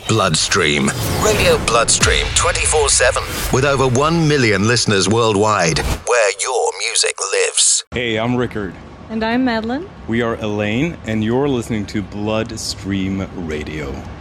Bloodstream. Radio Bloodstream 24/7. With over 1 million listeners worldwide. Where your music lives. Hey, I'm Rickard. And I'm Madeline. We are Elaine, and you're listening to Bloodstream Radio.